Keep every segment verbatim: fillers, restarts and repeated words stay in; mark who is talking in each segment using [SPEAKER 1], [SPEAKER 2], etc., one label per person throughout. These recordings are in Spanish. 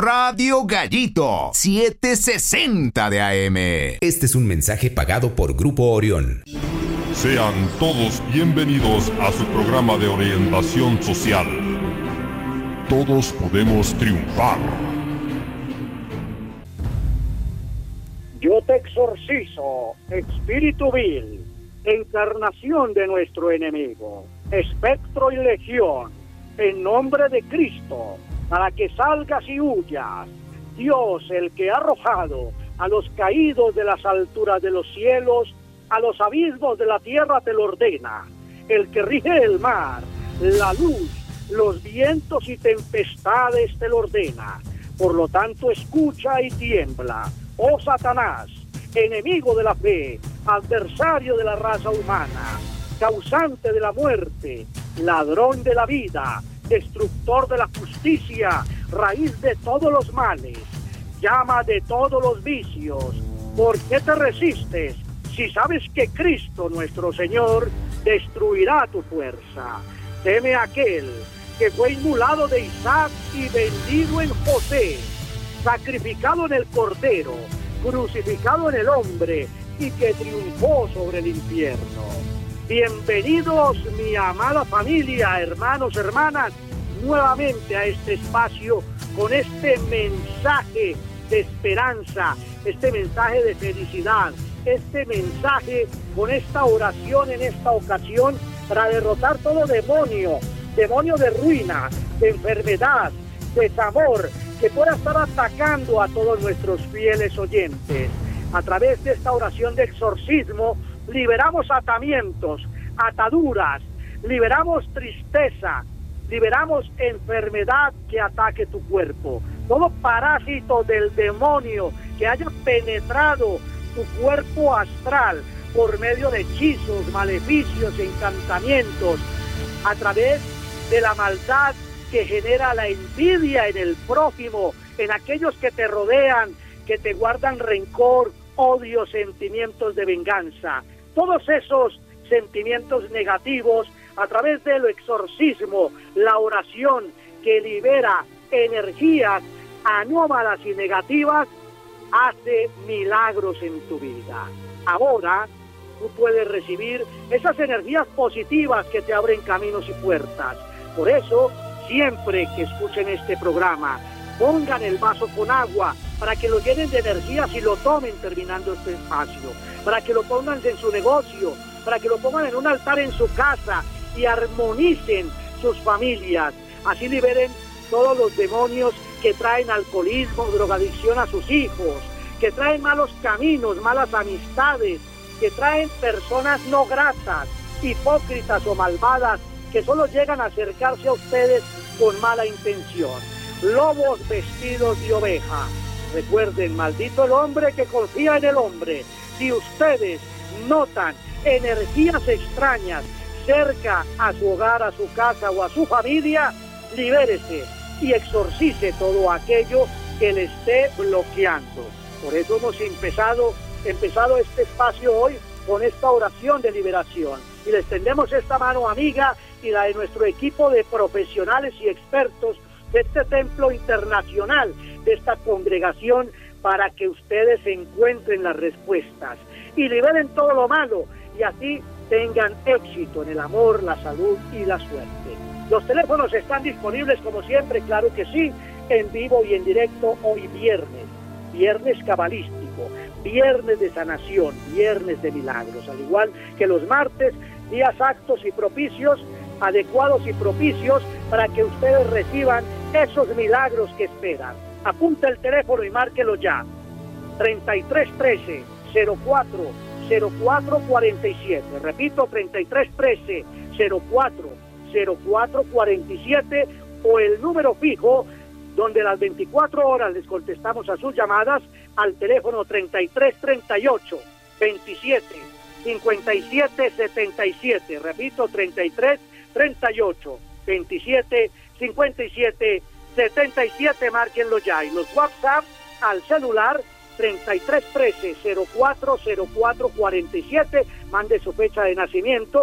[SPEAKER 1] Radio Gallito, setecientos sesenta de A M.
[SPEAKER 2] Este es un mensaje pagado por Grupo Orión.
[SPEAKER 3] Sean todos bienvenidos a su programa de orientación social. Todos podemos triunfar.
[SPEAKER 4] Yo te exorcizo, espíritu vil, encarnación de nuestro enemigo, espectro y legión, en nombre de Cristo, para que salgas y huyas. Dios, el que ha arrojado a los caídos de las alturas de los cielos, a los abismos de la tierra te lo ordena. El que rige el mar, la luz, los vientos y tempestades te lo ordena. Por lo tanto, escucha y tiembla. Oh Satanás, enemigo de la fe, adversario de la raza humana, causante de la muerte, ladrón de la vida, destructor de la justicia, raíz de todos los males, llama de todos los vicios. ¿Por qué te resistes si sabes que Cristo nuestro Señor destruirá tu fuerza? Teme a aquel que fue inmolado de Isaac y vendido en José, sacrificado en el Cordero, crucificado en el hombre y que triunfó sobre el infierno. Bienvenidos, mi amada familia, hermanos, hermanas, nuevamente a este espacio con este mensaje de esperanza, este mensaje de felicidad, este mensaje con esta oración en esta ocasión para derrotar todo demonio, demonio de ruina, de enfermedad, desamor, que pueda estar atacando a todos nuestros fieles oyentes. A través de esta oración de exorcismo, liberamos atamientos, ataduras, liberamos tristeza, liberamos enfermedad que ataque tu cuerpo. Todo parásito del demonio que haya penetrado tu cuerpo astral por medio de hechizos, maleficios, encantamientos, a través de la maldad que genera la envidia en el prójimo, en aquellos que te rodean, que te guardan rencor, odio, sentimientos de venganza. Todos esos sentimientos negativos, a través del exorcismo, la oración que libera energías anómalas y negativas, hace milagros en tu vida. Ahora tú puedes recibir esas energías positivas que te abren caminos y puertas. Por eso, siempre que escuchen este programa, pongan el vaso con agua para que lo llenen de energías y lo tomen terminando este espacio, para que lo pongan en su negocio, para que lo pongan en un altar en su casa y armonicen sus familias. Así liberen todos los demonios que traen alcoholismo, drogadicción a sus hijos, que traen malos caminos, malas amistades, que traen personas no gratas, hipócritas o malvadas, que solo llegan a acercarse a ustedes con mala intención. Lobos vestidos de oveja. Recuerden, maldito el hombre que confía en el hombre. Si ustedes notan energías extrañas cerca a su hogar, a su casa o a su familia, libérese y exorcice todo aquello que le esté bloqueando. Por eso hemos empezado, empezado este espacio hoy con esta oración de liberación. Y les tendemos esta mano amiga y la de nuestro equipo de profesionales y expertos de este templo internacional, de esta congregación, para que ustedes encuentren las respuestas y liberen todo lo malo y así tengan éxito en el amor, la salud y la suerte. Los teléfonos están disponibles como siempre, claro que sí, en vivo y en directo hoy viernes, viernes cabalístico, viernes de sanación, viernes de milagros, al igual que los martes, días actos y propicios, adecuados y propicios para que ustedes reciban esos milagros que esperan. Apunta el teléfono y márquelo ya. treinta y tres trece, cero cuatro, cero cuatro cuarenta y siete. Repito, treinta y tres trece, cero cuatro, cero cuatro cuarenta y siete, o el número fijo donde las veinticuatro horas les contestamos a sus llamadas al teléfono treinta y tres treinta y ocho, veintisiete, cincuenta y siete setenta y siete. Repito, treinta y tres treinta y ocho, veintisiete, cincuenta y siete setenta y siete, márquenlo ya. Y los WhatsApp al celular treinta y tres trece, cero cuatro, cero cuatro cuarenta y siete, mande su fecha de nacimiento,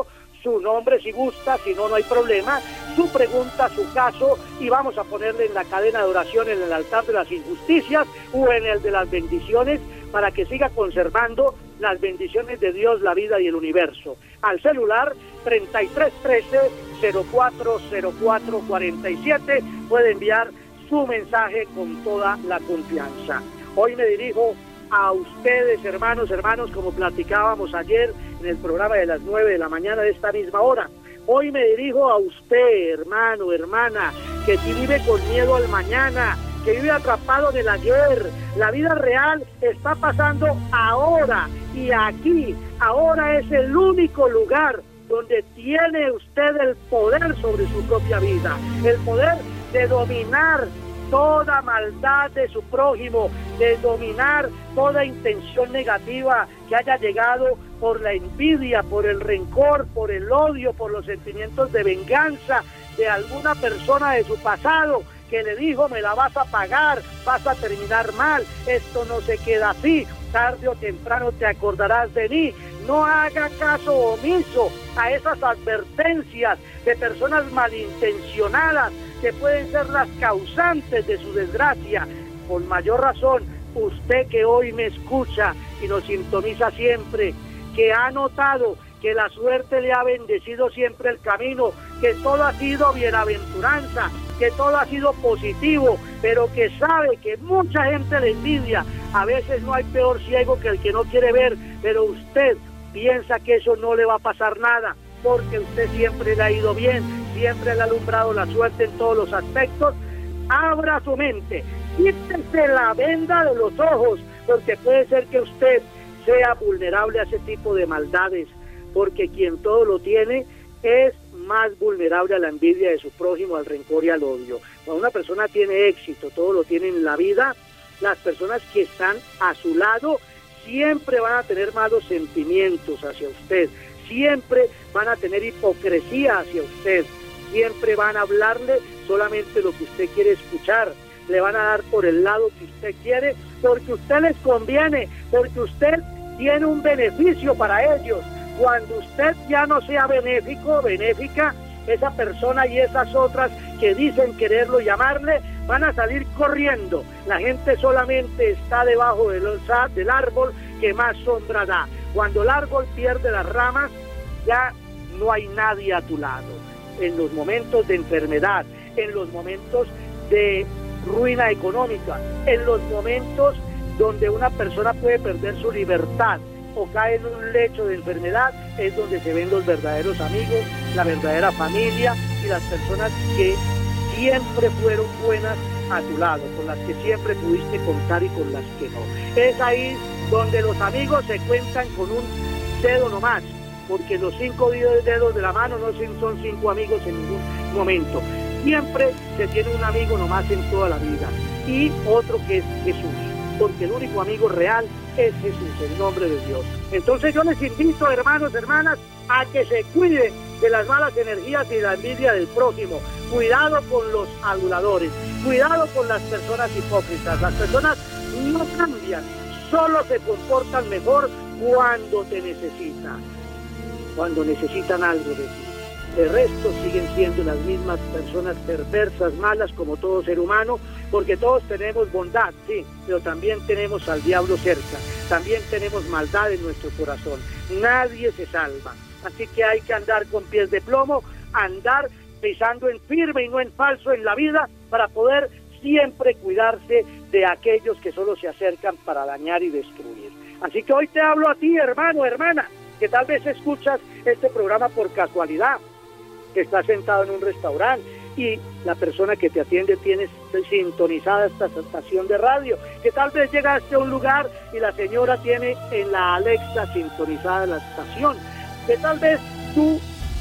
[SPEAKER 4] su nombre si gusta, si no, no hay problema, su pregunta, su caso, y vamos a ponerle en la cadena de oración en el altar de las injusticias o en el de las bendiciones para que siga conservando las bendiciones de Dios, la vida y el universo. Al celular treinta y tres trece cero cuatro cero cuatro cuarenta y siete puede enviar su mensaje con toda la confianza. Hoy me dirijo a ustedes, hermanos, hermanos, como platicábamos ayer en el programa de las nueve de la mañana de esta misma hora. Hoy me dirijo a usted, hermano, hermana, que vive con miedo al mañana, que vive atrapado en el ayer. La vida real está pasando ahora y aquí. Ahora es el único lugar donde tiene usted el poder sobre su propia vida, el poder de dominar toda maldad de su prójimo, de dominar toda intención negativa que haya llegado por la envidia, por el rencor, por el odio, por los sentimientos de venganza de alguna persona de su pasado que le dijo: me la vas a pagar, vas a terminar mal, esto no se queda así, tarde o temprano te acordarás de mí. No haga caso omiso a esas advertencias de personas malintencionadas que pueden ser las causantes de su desgracia. Con mayor razón, usted que hoy me escucha y nos sintoniza siempre, que ha notado que la suerte le ha bendecido siempre el camino, que todo ha sido bienaventuranza, que todo ha sido positivo, pero que sabe que mucha gente le envidia. A veces no hay peor ciego que el que no quiere ver, pero usted piensa que eso no le va a pasar nada, porque usted siempre le ha ido bien, siempre le ha alumbrado la suerte en todos los aspectos. Abra su mente, quítese la venda de los ojos, porque puede ser que usted sea vulnerable a ese tipo de maldades, porque quien todo lo tiene es más vulnerable a la envidia de su prójimo, al rencor y al odio. Cuando una persona tiene éxito, todo lo tiene en la vida, las personas que están a su lado siempre van a tener malos sentimientos hacia usted, siempre van a tener hipocresía hacia usted, siempre van a hablarle solamente lo que usted quiere escuchar, le van a dar por el lado que usted quiere, porque a usted les conviene, porque usted tiene un beneficio para ellos. Cuando usted ya no sea benéfico, benéfica, esa persona y esas otras que dicen quererlo y amarle, van a salir corriendo. La gente solamente está debajo del, del árbol que más sombra da. Cuando el árbol pierde las ramas, ya no hay nadie a tu lado. En los momentos de enfermedad, en los momentos de ruina económica, en los momentos donde una persona puede perder su libertad o cae en un lecho de enfermedad, es donde se ven los verdaderos amigos, la verdadera familia y las personas que siempre fueron buenas a tu lado, con las que siempre pudiste contar y con las que no. Es ahí donde los amigos se cuentan con un dedo nomás, porque los cinco dedos de la mano no son cinco amigos en ningún momento. Siempre se tiene un amigo nomás en toda la vida, y otro que es Jesús, porque el único amigo real es Jesús, en nombre de Dios. Entonces yo les invito, hermanos, hermanas, a que se cuiden de las malas energías y la envidia del prójimo. Cuidado con los aduladores, cuidado con las personas hipócritas. Las personas no cambian, solo se comportan mejor cuando te necesitan, cuando necesitan algo de ti. De resto siguen siendo las mismas personas perversas, malas como todo ser humano, porque todos tenemos bondad, sí, pero también tenemos al diablo cerca, también tenemos maldad en nuestro corazón. Nadie se salva, así que hay que andar con pies de plomo, andar pisando en firme y no en falso en la vida, para poder siempre cuidarse de aquellos que solo se acercan para dañar y destruir. Así que hoy te hablo a ti, hermano, hermana, que tal vez escuchas este programa por casualidad, que estás sentado en un restaurante y la persona que te atiende tiene sintonizada esta estación de radio, que tal vez llegaste a un lugar y la señora tiene en la Alexa sintonizada la estación, que tal vez tú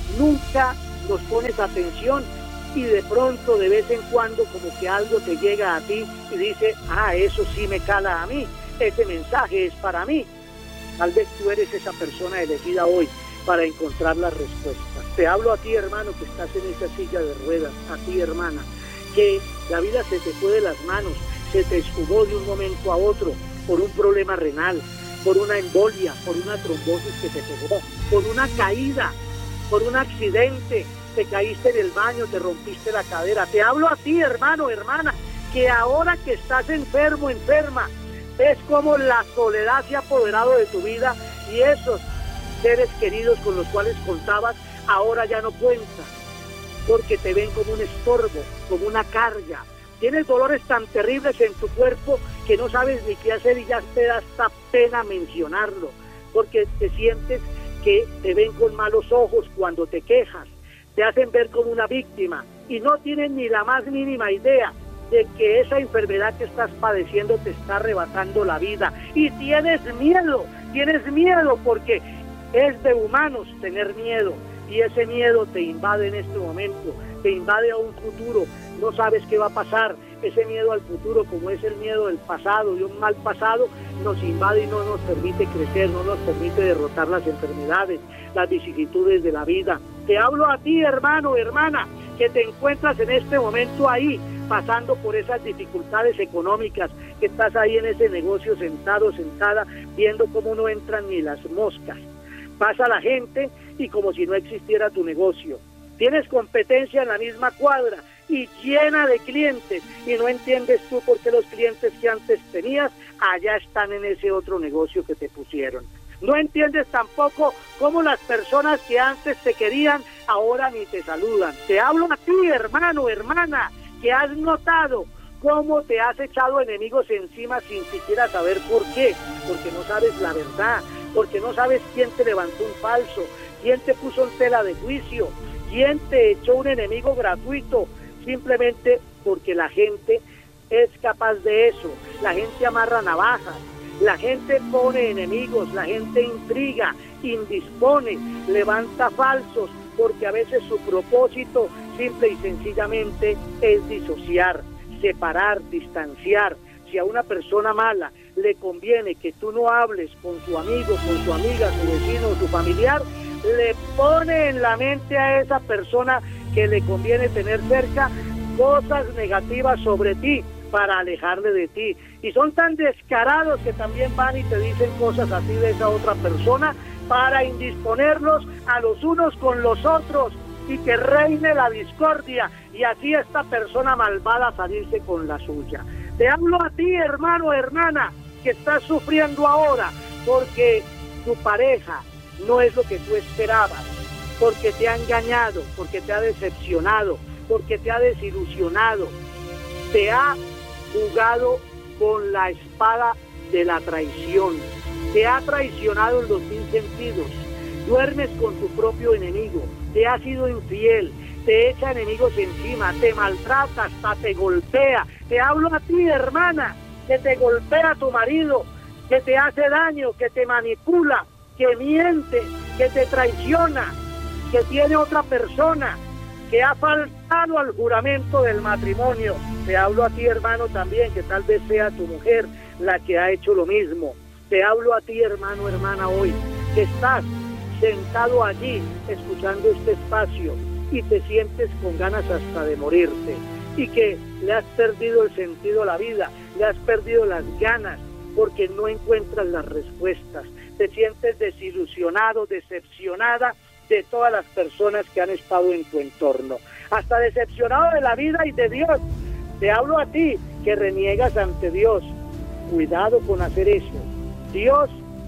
[SPEAKER 4] nunca nos pones atención y de pronto, de vez en cuando, como que algo te llega a ti y dice: ah, eso sí me cala a mí, ese mensaje es para mí. Tal vez tú eres esa persona elegida hoy para encontrar las respuestas. Te hablo a ti, hermano, que estás en esa silla de ruedas, a ti, hermana, que la vida se te fue de las manos, se te esfumó de un momento a otro por un problema renal, por una embolia, por una trombosis que te pegó, por una caída, por un accidente, te caíste en el baño, te rompiste la cadera. Te hablo a ti, hermano, hermana, que ahora que estás enfermo, enferma, ves cómo la soledad se ha apoderado de tu vida y esos seres queridos con los cuales contabas ahora ya no cuentan, porque te ven como un estorbo, como una carga. Tienes dolores tan terribles en tu cuerpo que no sabes ni qué hacer y ya te da hasta pena mencionarlo, porque te sientes que te ven con malos ojos cuando te quejas, te hacen ver como una víctima y no tienen ni la más mínima idea de que esa enfermedad que estás padeciendo te está arrebatando la vida y tienes miedo, tienes miedo porque es de humanos tener miedo y ese miedo te invade en este momento, te invade a un futuro, no sabes qué va a pasar, ese miedo al futuro como es el miedo del pasado y un mal pasado nos invade y no nos permite crecer, no nos permite derrotar las enfermedades, las vicisitudes de la vida. Te hablo a ti, hermano, hermana, que te encuentras en este momento ahí, pasando por esas dificultades económicas, que estás ahí en ese negocio sentado, sentada, viendo cómo no entran ni las moscas. Pasa la gente y como si no existiera tu negocio. Tienes competencia en la misma cuadra y llena de clientes y no entiendes tú por qué los clientes que antes tenías allá están en ese otro negocio que te pusieron. No entiendes tampoco cómo las personas que antes te querían ahora ni te saludan. Te hablo a ti, hermano, hermana, que has notado cómo te has echado enemigos encima sin siquiera saber por qué, porque no sabes la verdad, porque no sabes quién te levantó un falso, quién te puso en tela de juicio, quién te echó un enemigo gratuito, simplemente porque la gente es capaz de eso, la gente amarra navajas, la gente pone enemigos, la gente intriga, indispone, levanta falsos, porque a veces su propósito simple y sencillamente es disociar, separar, distanciar. Si a una persona mala le conviene que tú no hables con su amigo, con su amiga, su vecino, su familiar, le pone en la mente a esa persona que le conviene tener cerca cosas negativas sobre ti para alejarle de ti. Y son tan descarados que también van y te dicen cosas así de esa otra persona para indisponerlos a los unos con los otros y que reine la discordia y así esta persona malvada salirse con la suya. Te hablo a ti, hermano, hermana, que estás sufriendo ahora porque tu pareja no es lo que tú esperabas, porque te ha engañado, porque te ha decepcionado, porque te ha desilusionado, te ha jugado con la espada de la traición, te ha traicionado en los mil sentidos, duermes con tu propio enemigo, te ha sido infiel, te echa enemigos encima, te maltrata, hasta te golpea. Te hablo a ti, hermana, que te golpea tu marido, que te hace daño, que te manipula, que miente, que te traiciona, que tiene otra persona, que ha faltado al juramento del matrimonio. Te hablo a ti, hermano, también, que tal vez sea tu mujer la que ha hecho lo mismo. Te hablo a ti, hermano, hermana, hoy, que estás sentado allí escuchando este espacio y te sientes con ganas hasta de morirte y que le has perdido el sentido a la vida, le has perdido las ganas porque no encuentras las respuestas, te sientes desilusionado, decepcionada de todas las personas que han estado en tu entorno, hasta decepcionado de la vida y de Dios. Te hablo a ti que reniegas ante Dios, cuidado con hacer eso. Dios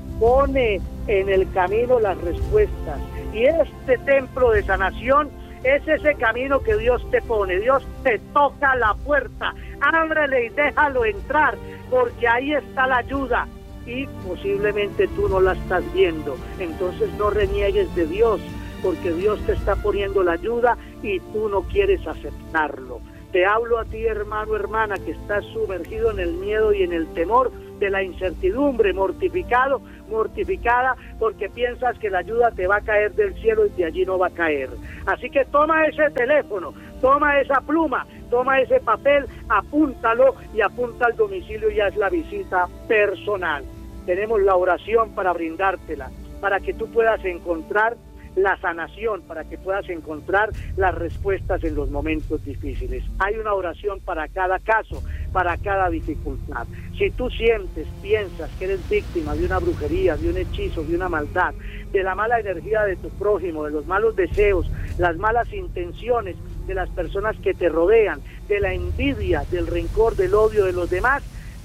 [SPEAKER 4] pone en el camino las respuestas y este templo de sanación es ese camino que Dios te pone. Dios te toca la puerta, ábrele y déjalo entrar, porque ahí está la ayuda y posiblemente tú no la estás viendo. Entonces no reniegues de Dios, porque Dios te está poniendo la ayuda y tú no quieres aceptarlo. Te hablo a ti, hermano, hermana, que estás sumergido en el miedo y en el temor de la incertidumbre, mortificado, mortificada, porque piensas que la ayuda te va a caer del cielo y de allí no va a caer. Así que toma ese teléfono, toma esa pluma, toma ese papel, apúntalo y apunta al domicilio y haz la visita personal. Tenemos la oración para brindártela, para que tú puedas encontrar la sanación, para que puedas encontrar las respuestas en los momentos difíciles. Hay una oración para cada caso, para cada dificultad. Si tú sientes, piensas que eres víctima de una brujería, de un hechizo, de una maldad, de la mala energía de tu prójimo, de los malos deseos, las malas intenciones de las personas que te rodean, de la envidia, del rencor, del odio de los demás,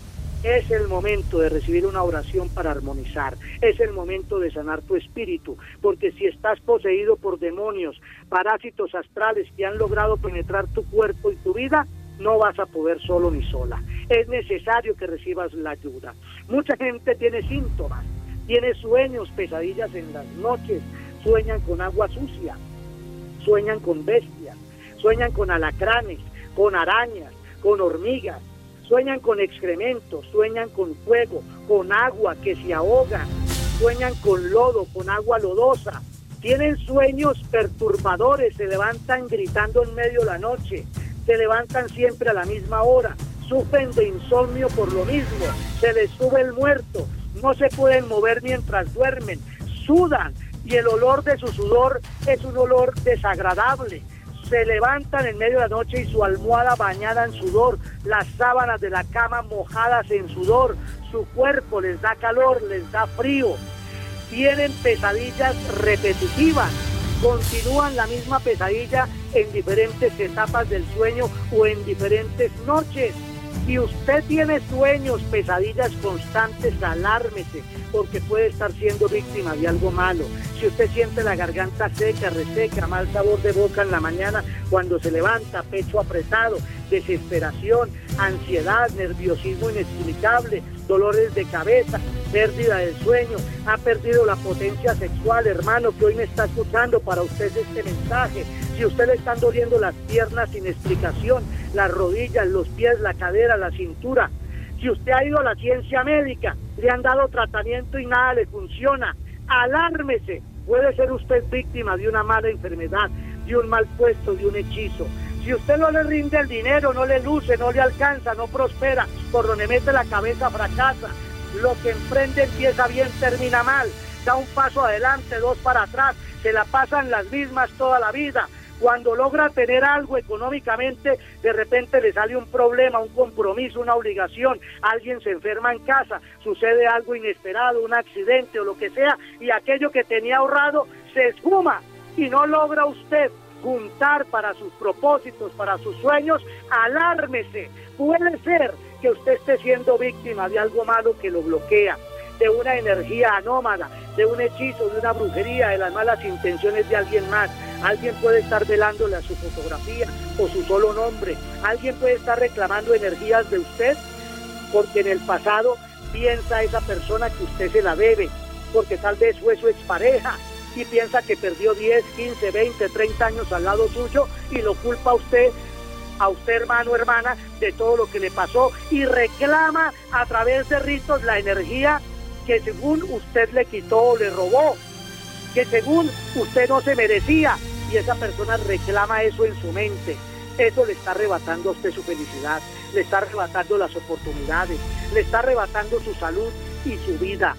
[SPEAKER 4] es el momento de recibir una oración para armonizar, es el momento de sanar tu espíritu, porque si estás poseído por demonios, parásitos astrales que han logrado penetrar tu cuerpo y tu vida, no vas a poder solo ni sola. Es necesario que recibas la ayuda. Mucha gente tiene síntomas, tiene sueños, pesadillas en las noches, sueñan con agua sucia, sueñan con bestias, sueñan con alacranes, con arañas, con hormigas, sueñan con excrementos, sueñan con fuego, con agua que se ahoga, sueñan con lodo, con agua lodosa, tienen sueños perturbadores, se levantan gritando en medio de la noche, se levantan siempre a la misma hora, sufren de insomnio por lo mismo, se les sube el muerto, no se pueden mover mientras duermen, sudan y el olor de su sudor es un olor desagradable. Se levantan en medio de la noche y su almohada bañada en sudor, las sábanas de la cama mojadas en sudor, su cuerpo les da calor, les da frío, tienen pesadillas repetitivas, continúan la misma pesadilla en diferentes etapas del sueño o en diferentes noches. Si usted tiene sueños, pesadillas constantes, alármese, porque puede estar siendo víctima de algo malo. Si usted siente la garganta seca, reseca, mal sabor de boca en la mañana cuando se levanta, pecho apretado, desesperación, ansiedad, nerviosismo inexplicable, dolores de cabeza, pérdida del sueño, ha perdido la potencia sexual, hermano, que hoy me está escuchando, para usted es este mensaje. Si usted le están doliendo las piernas sin explicación, las rodillas, los pies, la cadera, la cintura, si usted ha ido a la ciencia médica, le han dado tratamiento y nada le funciona, alármese, puede ser usted víctima de una mala enfermedad, de un mal puesto, de un hechizo. Si usted no le rinde el dinero, no le luce, no le alcanza, no prospera, por donde mete la cabeza fracasa, lo que emprende empieza bien, termina mal, da un paso adelante, dos para atrás, se la pasan las mismas toda la vida. Cuando logra tener algo económicamente, de repente le sale un problema, un compromiso, una obligación, alguien se enferma en casa, sucede algo inesperado, un accidente o lo que sea, y aquello que tenía ahorrado se esfuma y no logra usted juntar para sus propósitos, para sus sueños. Alármese, puede ser que usted esté siendo víctima de algo malo que lo bloquea, de una energía anómala, de un hechizo, de una brujería, de las malas intenciones de alguien más. Alguien puede estar velándole a su fotografía o su solo nombre. Alguien puede estar reclamando energías de usted porque en el pasado piensa esa persona que usted se la debe, porque tal vez fue su expareja y piensa que perdió diez, quince, veinte, treinta años al lado suyo y lo culpa a usted, a usted hermano, hermana, de todo lo que le pasó y reclama a través de ritos la energía que según usted le quitó o le robó, que según usted no se merecía, y esa persona reclama eso en su mente. Eso le está arrebatando a usted su felicidad, le está arrebatando las oportunidades, le está arrebatando su salud y su vida.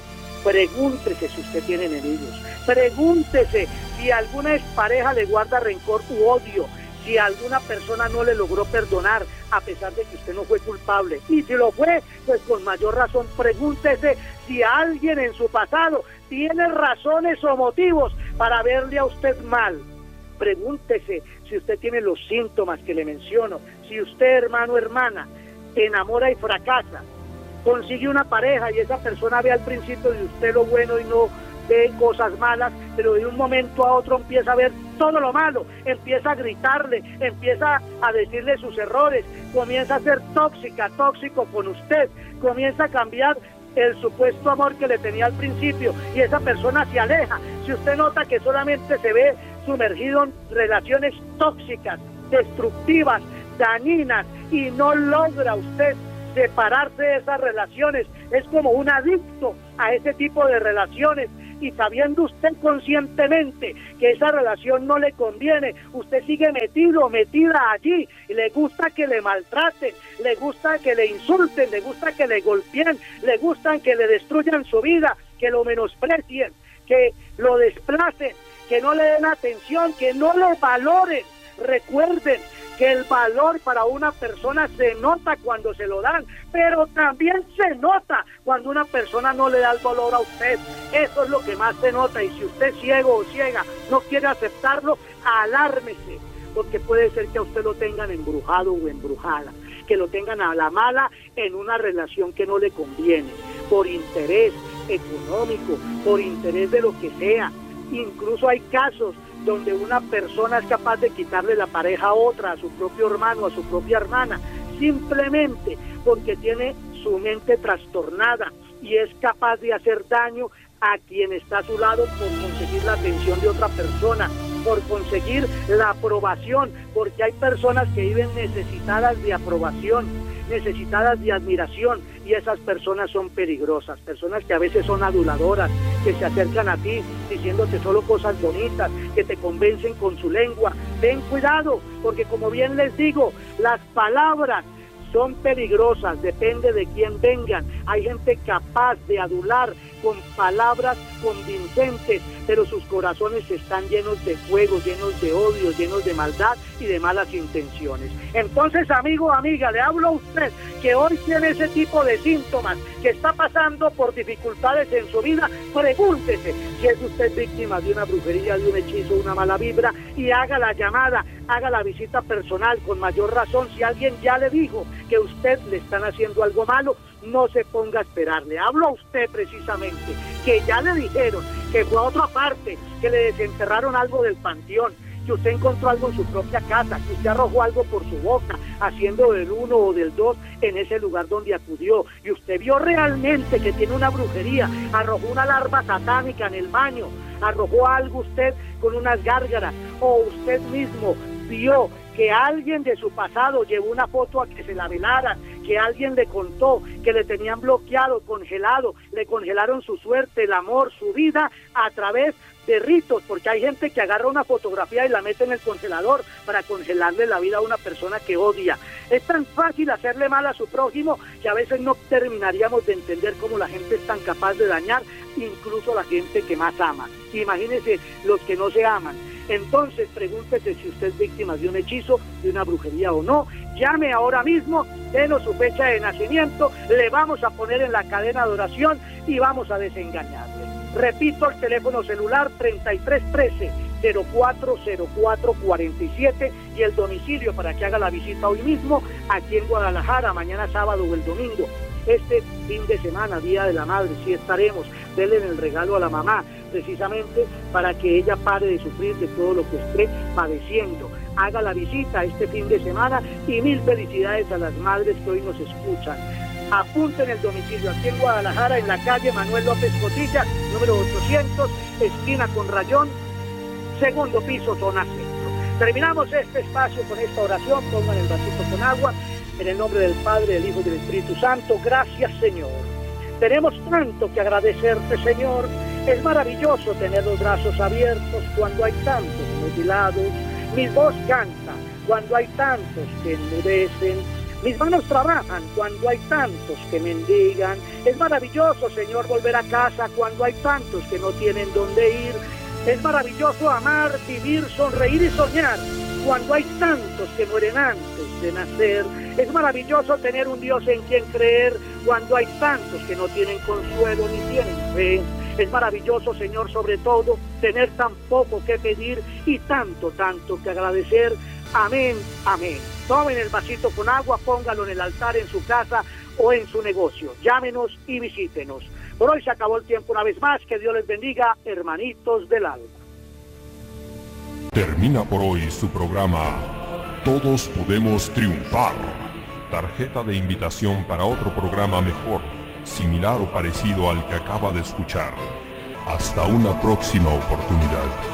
[SPEAKER 4] Pregúntese si usted tiene enemigos, pregúntese si alguna expareja le guarda rencor u odio, si alguna persona no le logró perdonar a pesar de que usted no fue culpable, y si lo fue, pues con mayor razón pregúntese si alguien en su pasado tiene razones o motivos para verle a usted mal. Pregúntese si usted tiene los síntomas que le menciono, si usted, hermano o hermana, enamora y fracasa, consigue una pareja y esa persona ve al principio de usted lo bueno y no ve cosas malas, pero de un momento a otro empieza a ver todo lo malo, empieza a gritarle, empieza a decirle sus errores, comienza a ser tóxica, tóxico con usted, comienza a cambiar el supuesto amor que le tenía al principio y esa persona se aleja. Si usted nota que solamente se ve sumergido en relaciones tóxicas, destructivas, dañinas y no logra usted separarse de esas relaciones, es como un adicto a ese tipo de relaciones, y sabiendo usted conscientemente que esa relación no le conviene, usted sigue metido, metida allí, y le gusta que le maltraten, le gusta que le insulten, le gusta que le golpeen, le gusta que le destruyan su vida, que lo menosprecien, que lo desplacen, que no le den atención, que no le valoren. Recuerden que el valor para una persona se nota cuando se lo dan, pero también se nota cuando una persona no le da el valor a usted. Eso es lo que más se nota, y si usted ciego o ciega no quiere aceptarlo, alármese, porque puede ser que a usted lo tengan embrujado o embrujada, que lo tengan a la mala en una relación que no le conviene, por interés económico, por interés de lo que sea. Incluso hay casos donde una persona es capaz de quitarle la pareja a otra, a su propio hermano, a su propia hermana, simplemente porque tiene su mente trastornada y es capaz de hacer daño a quien está a su lado por conseguir la atención de otra persona, por conseguir la aprobación, porque hay personas que viven necesitadas de aprobación, necesitadas de admiración, y esas personas son peligrosas, personas que a veces son aduladoras, que se acercan a ti diciéndote solo cosas bonitas, que te convencen con su lengua. Ten cuidado, porque como bien les digo, las palabras son peligrosas, depende de quién vengan. Hay gente capaz de adular con palabras convincentes, pero sus corazones están llenos de fuego, llenos de odio, llenos de maldad y de malas intenciones. Entonces, amigo, amiga, le hablo a usted que hoy tiene ese tipo de síntomas, que está pasando por dificultades en su vida. Pregúntese si es usted víctima de una brujería, de un hechizo, una mala vibra, y haga la llamada, haga la visita personal. Con mayor razón, si alguien ya le dijo que a usted le están haciendo algo malo, no se ponga a esperar. Le hablo a usted precisamente, que ya le dijeron que fue a otra parte, que le desenterraron algo del panteón, que usted encontró algo en su propia casa, que usted arrojó algo por su boca, haciendo del uno o del dos en ese lugar donde acudió, y usted vio realmente que tiene una brujería, arrojó una larva satánica en el baño, arrojó algo usted con unas gárgaras, o usted mismo vio que alguien de su pasado llevó una foto a que se la velaran, que alguien le contó que le tenían bloqueado, congelado, le congelaron su suerte, el amor, su vida, a través de ritos, porque hay gente que agarra una fotografía y la mete en el congelador para congelarle la vida a una persona que odia. Es tan fácil hacerle mal a su prójimo que a veces no terminaríamos de entender cómo la gente es tan capaz de dañar incluso a la gente que más ama. Imagínense los que no se aman. Entonces pregúntese si usted es víctima de un hechizo, de una brujería o no. Llame ahora mismo, denos su fecha de nacimiento, le vamos a poner en la cadena de oración y vamos a desengañarle. Repito, el teléfono celular treinta y tres trece, cero cuatro cero cuatro cuarenta y siete y el domicilio para que haga la visita hoy mismo aquí en Guadalajara, mañana sábado o el domingo. Este fin de semana, Día de la Madre, sí estaremos. Denle el regalo a la mamá, precisamente para que ella pare de sufrir de todo lo que esté padeciendo. Haga la visita este fin de semana y mil felicidades a las madres que hoy nos escuchan. Apunten el domicilio aquí en Guadalajara, en la calle Manuel López Cotilla, número ochocientos, esquina con Rayón, segundo piso, zona centro. Terminamos este espacio con esta oración. Pongan el vasito con agua. En el nombre del Padre, del Hijo y del Espíritu Santo. Gracias, Señor. Tenemos tanto que agradecerte, Señor. Es maravilloso tener los brazos abiertos cuando hay tantos mutilados. Mi voz canta cuando hay tantos que enmudecen. Mis manos trabajan cuando hay tantos que mendigan. Es maravilloso, Señor, volver a casa cuando hay tantos que no tienen dónde ir. Es maravilloso amar, vivir, sonreír y soñar cuando hay tantos que mueren antes de nacer. Es maravilloso tener un Dios en quien creer cuando hay tantos que no tienen consuelo ni tienen fe. Es maravilloso, Señor, sobre todo, tener tan poco que pedir y tanto, tanto que agradecer. Amén, amén. Tomen el vasito con agua, póngalo en el altar en su casa o en su negocio. Llámenos y visítenos. Por hoy se acabó el tiempo una vez más. Que Dios les bendiga, hermanitos del alma.
[SPEAKER 3] Termina por hoy su programa Todos Podemos Triunfar. Tarjeta de invitación para otro programa mejor, similar o parecido al que acaba de escuchar. Hasta una próxima oportunidad.